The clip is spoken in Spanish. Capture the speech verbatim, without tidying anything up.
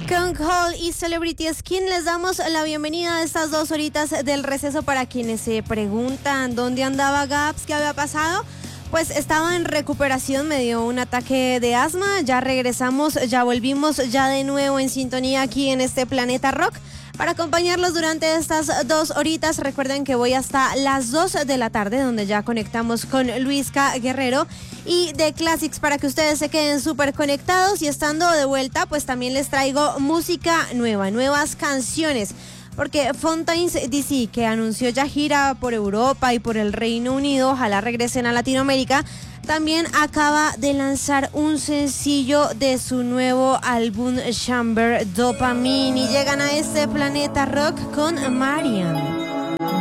Con Cole y Celebrity Skin les damos la bienvenida a estas dos horitas del receso. Para quienes se preguntan dónde andaba Gaps, qué había pasado, pues estaba en recuperación, me dio un ataque de asma. Ya regresamos, ya volvimos, ya de nuevo en sintonía aquí en este Planeta Rock para acompañarlos durante estas dos horitas. Recuerden que voy hasta las dos de la tarde, donde ya conectamos con Luisca Guerrero y The Classics, para que ustedes se queden súper conectados. Y estando de vuelta, pues también les traigo música nueva, nuevas canciones, porque Fontaines D C, que anunció ya gira por Europa y por el Reino Unido, ojalá regresen a Latinoamérica, también acaba de lanzar un sencillo de su nuevo álbum Chamber Dopamine, y llegan a este Planeta Rock con Marian.